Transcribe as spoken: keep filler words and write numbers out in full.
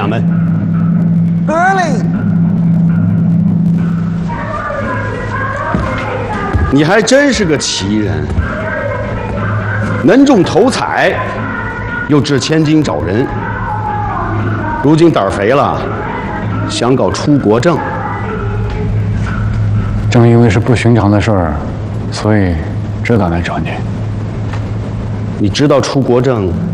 衙门。 得嘞。 你还真是个奇人，能中头彩，又值千金找人。如今胆儿肥了，想搞出国证。 正因为是不寻常的事儿，所以知道来找你。 你知道出国证